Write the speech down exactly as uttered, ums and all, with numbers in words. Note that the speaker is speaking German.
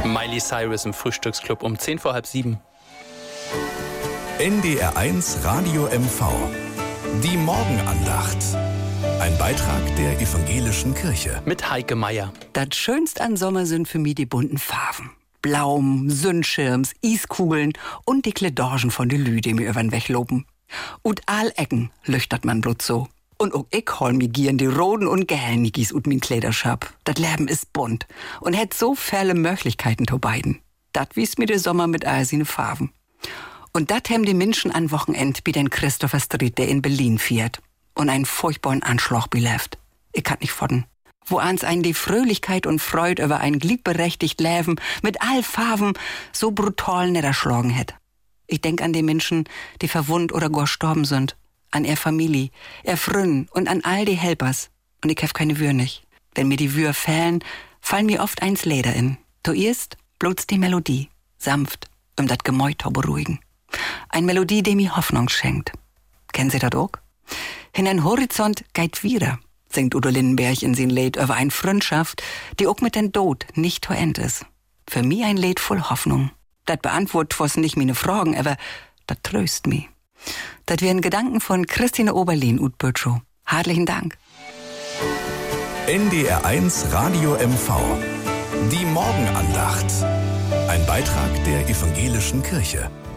Miley Cyrus im Frühstücksclub um zehn vor halb sieben. N D R eins Radio M V. Die Morgenandacht. Ein Beitrag der evangelischen Kirche. Mit Heike Meier. Das Schönste an Sommer sind für mich die bunten Farben. Blaum, Sonnenschirms, Iskugeln und die Kledorgen von de Lü, die mir übern Weg loben. Und all Ecken lüchtert man bloß so. Und auch ich hol mi gieren die roten und gelben Nikis ut min Kleiderschap. Das Leben ist bunt und hat so viele Möglichkeiten to beiden. Dat wies mir der Sommer mit all seine Farben. Und dat hem die Menschen an Wochenend wie den Christopher Street, der in Berlin fährt. Und einen furchtbaren Anschlag beleft. Ich kann nicht fordern. Wo ans einen die Fröhlichkeit und Freude über ein gliedberechtigt Leben mit all Farben so brutal niederschlagen hätt. Ich denk an die Menschen, die verwund oder gar gestorben sind. An er Familie, er Frünn und an all die Helpers. Und ich hef keine Wür nicht. Wenn mir die Wür fällen, fallen mir oft eins Leder in. Du erst bloß die Melodie, sanft, um dat Gemäut zu beruhigen. Ein Melodie, die mir Hoffnung schenkt. Kennen Sie dat auch? In ein Horizont geht wieder, singt Udo Lindenberg in sein Lied über eine Freundschaft, die auch mit dem Tod nicht zu Ende ist. Für mich ein Lied voll Hoffnung. Das beantwortet was nicht meine Fragen, aber das tröst mich. Das wären Gedanken von Christine Oberlin ut Bötschow. Herzlichen Dank. N D R eins Radio M V. Die Morgenandacht. Ein Beitrag der evangelischen Kirche.